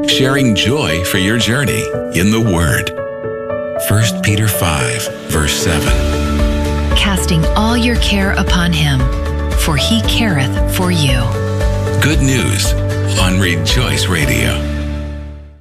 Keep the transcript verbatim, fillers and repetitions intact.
sharing joy for your journey in the Word. First Peter five, verse seven. Casting all your care upon him, for he careth for you. Good news on Rejoice Radio.